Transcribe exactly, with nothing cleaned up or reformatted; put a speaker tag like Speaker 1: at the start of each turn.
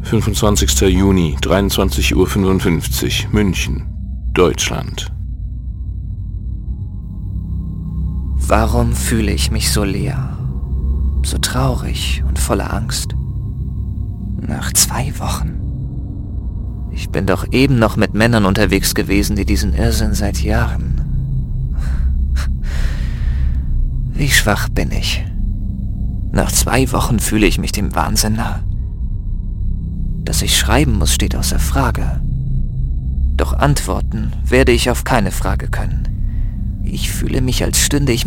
Speaker 1: fünfundzwanzigster Juni, dreiundzwanzig Uhr fünfundfünfzig, München, Deutschland.
Speaker 2: Warum fühle ich mich so leer, so traurig und voller Angst? Nach zwei Wochen. Ich bin doch eben noch mit Männern unterwegs gewesen, die diesen Irrsinn seit Jahren. Wie schwach bin ich? Nach zwei Wochen fühle ich mich dem Wahnsinn nah. Dass ich schreiben muss, steht außer Frage. Doch antworten werde ich auf keine Frage können. Ich fühle mich, als stünde ich